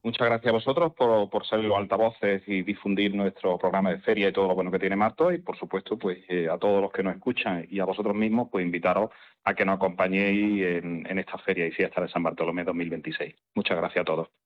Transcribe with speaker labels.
Speaker 1: Muchas gracias a vosotros por ser los altavoces y difundir nuestro programa de feria y todo lo bueno que tiene Martos, y por supuesto pues a todos los que nos escuchan y a vosotros mismos pues invitaros a que nos acompañéis en esta feria y fiesta de San Bartolomé 2026. Muchas gracias a todos.